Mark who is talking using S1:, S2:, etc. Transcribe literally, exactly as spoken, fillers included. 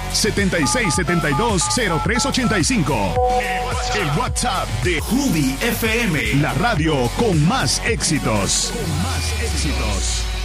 S1: setenta y seis setenta y dos, cero tres ochenta y cinco. El WhatsApp de Judy F M, la radio con más éxitos. Con más éxitos.